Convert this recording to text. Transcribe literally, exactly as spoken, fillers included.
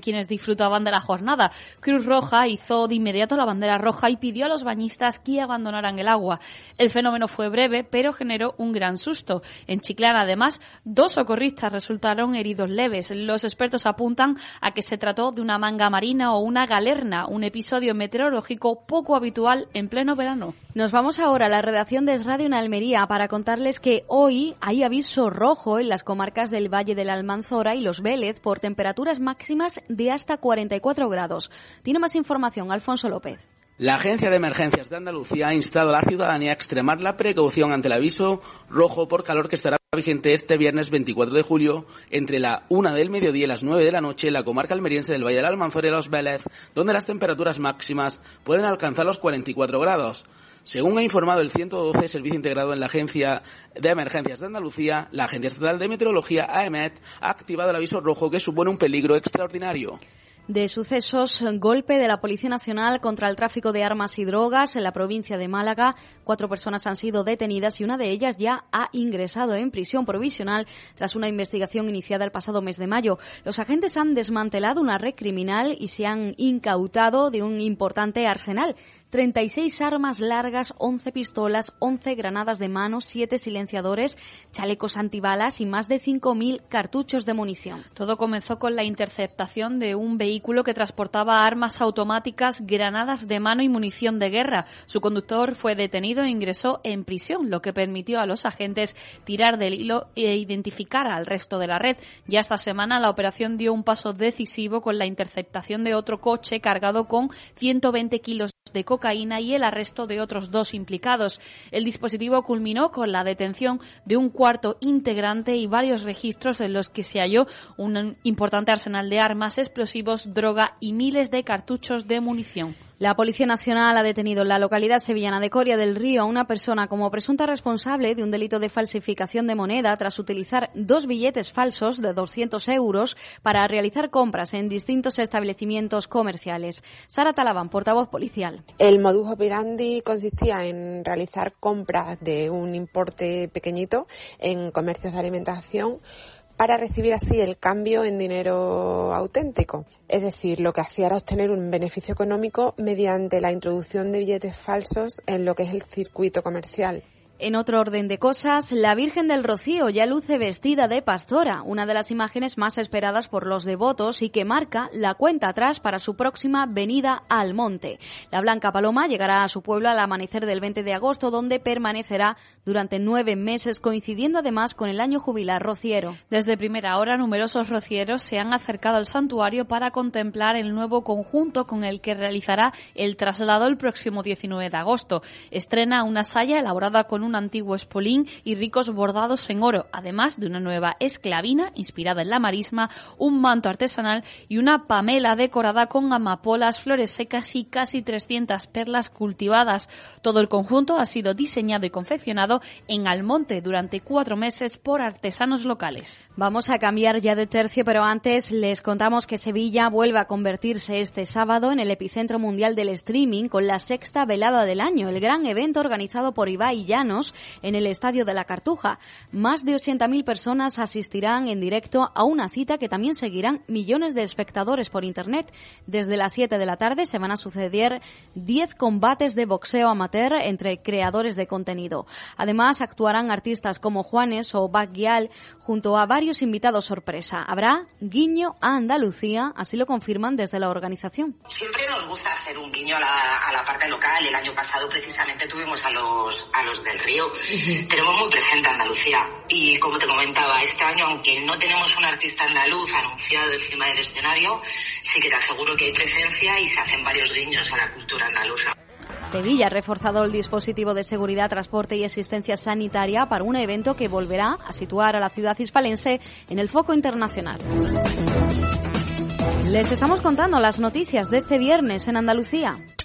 quienes disfrutaban de la jornada. Cruz Roja hizo de inmediato la bandera roja y pidió a los bañistas que abandonaran el agua. El fenómeno fue breve, pero generó un gran susto. En Chiclana, además, dos socorristas resultaron heridos leves. Los expertos apuntan a que se trató de una manga marina o una galerna, un episodio meteorológico poco habitual en pleno verano. Nos vamos ahora a la redacción de Es Radio en Almería para contarles que hoy hay aviso rojo en las comarcas del Valle de la Almanzora y Los Vélez por temperaturas máximas de hasta cuarenta y cuatro grados. Tiene más información Alfonso López. La Agencia de Emergencias de Andalucía ha instado a la ciudadanía a extremar la precaución ante el aviso rojo por calor que estará vigente este viernes veinticuatro de julio entre la una del mediodía y las nueve de la noche en la comarca almeriense del Valle de la Almanzora y Los Vélez, donde las temperaturas máximas pueden alcanzar los cuarenta y cuatro grados. Según ha informado el ciento doce, servicio integrado en la Agencia de Emergencias de Andalucía, la Agencia Estatal de Meteorología, AEMET, ha activado el aviso rojo que supone un peligro extraordinario. De sucesos, golpe de la Policía Nacional contra el tráfico de armas y drogas en la provincia de Málaga. Cuatro personas han sido detenidas y una de ellas ya ha ingresado en prisión provisional tras una investigación iniciada el pasado mes de mayo. Los agentes han desmantelado una red criminal y se han incautado de un importante arsenal. treinta y seis armas largas, once pistolas, once granadas de mano, siete silenciadores, chalecos antibalas y más de cinco mil cartuchos de munición. Todo comenzó con la interceptación de un vehículo que transportaba armas automáticas, granadas de mano y munición de guerra. Su conductor fue detenido e ingresó en prisión, lo que permitió a los agentes tirar del hilo e identificar al resto de la red. Ya esta semana la operación dio un paso decisivo con la interceptación de otro coche cargado con ciento veinte kilos de cocaína y el arresto de otros dos implicados. El dispositivo culminó con la detención de un cuarto integrante y varios registros en los que se halló un importante arsenal de armas, explosivos, droga y miles de cartuchos de munición. La Policía Nacional ha detenido en la localidad sevillana de Coria del Río a una persona como presunta responsable de un delito de falsificación de moneda tras utilizar dos billetes falsos de doscientos euros para realizar compras en distintos establecimientos comerciales. Sara Talabán, portavoz policial. El modus operandi consistía en realizar compras de un importe pequeñito en comercios de alimentación para recibir así el cambio en dinero auténtico. Es decir, lo que hacía era obtener un beneficio económico mediante la introducción de billetes falsos en lo que es el circuito comercial. En otro orden de cosas, la Virgen del Rocío ya luce vestida de pastora, una de las imágenes más esperadas por los devotos y que marca la cuenta atrás para su próxima venida al monte. La Blanca Paloma llegará a su pueblo al amanecer del veinte de agosto, donde permanecerá durante nueve meses, coincidiendo además con el año jubilar rociero. Desde primera hora, numerosos rocieros se han acercado al santuario para contemplar el nuevo conjunto con el que realizará el traslado el próximo diecinueve de agosto. Estrena una saya elaborada con un antiguo espolín y ricos bordados en oro, además de una nueva esclavina inspirada en la marisma, un manto artesanal y una pamela decorada con amapolas, flores secas y casi trescientas perlas cultivadas. Todo el conjunto ha sido diseñado y confeccionado en Almonte durante cuatro meses por artesanos locales. Vamos a cambiar ya de tercio, pero antes les contamos que Sevilla vuelve a convertirse este sábado en el epicentro mundial del streaming con la sexta velada del año, el gran evento organizado por Ibai Llanos en el Estadio de la Cartuja. Más de ochenta mil personas asistirán en directo a una cita que también seguirán millones de espectadores por Internet. Desde las siete de la tarde se van a suceder diez combates de boxeo amateur entre creadores de contenido. Además, actuarán artistas como Juanes o Baguial junto a varios invitados sorpresa. Habrá guiño a Andalucía, así lo confirman desde la organización. Siempre nos gusta hacer un guiño a la, a la parte local. El año pasado precisamente tuvimos a los, a los del Río. Uh-huh. Tenemos muy presente Andalucía y, como te comentaba, este año, aunque no tenemos un artista andaluz anunciado encima del escenario, sí que te aseguro que hay presencia y se hacen varios guiños a la cultura andaluza. Sevilla ha reforzado el dispositivo de seguridad, transporte y asistencia sanitaria para un evento que volverá a situar a la ciudad hispalense en el foco internacional. Les estamos contando las noticias de este viernes en Andalucía.